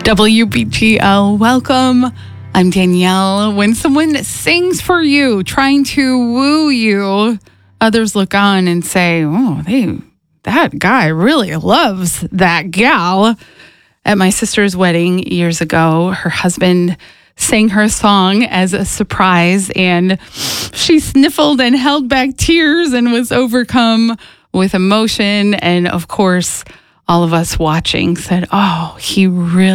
WBGL, welcome. I'm Danielle. When someone sings for you, trying to woo you, others look on and say, that guy really loves that gal. At my sister's wedding years ago, her husband sang her a song as a surprise, and she sniffled and held back tears and was overcome with emotion. And of course, all of us watching said, he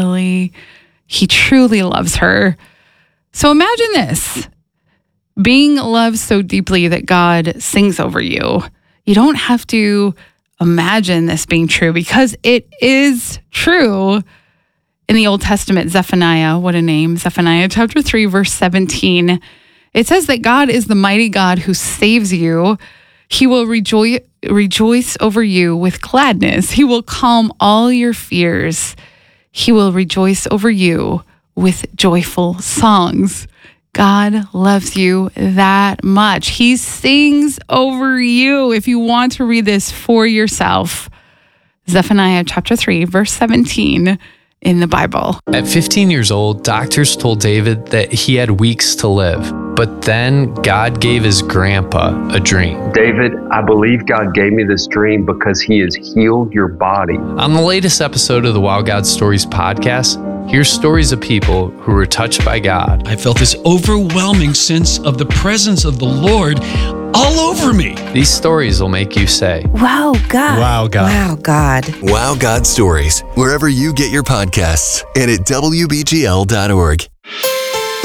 truly loves her. So imagine this, being loved so deeply that God sings over you. You don't have to imagine this being true because it is true. In the Old Testament, Zephaniah, what a name, Zephaniah chapter 3, verse 17, it says that God is the mighty God who saves you. He will rejoice over you with gladness. He will calm all your fears. He will rejoice over you with joyful songs. God loves you that much. He sings over you. If you want to read this for yourself, Zephaniah chapter 3, verse 17 in the Bible. At 15 years old, doctors told David that he had weeks to live. But then God gave his grandpa a dream. David, I believe God gave me this dream because he has healed your body. On the latest episode of the Wow God Stories podcast, here's stories of people who were touched by God. I felt this overwhelming sense of the presence of the Lord all over me. These stories will make you say, Wow, God. Wow, God. Wow, God. Wow God Stories, wherever you get your podcasts and at WBGL.org.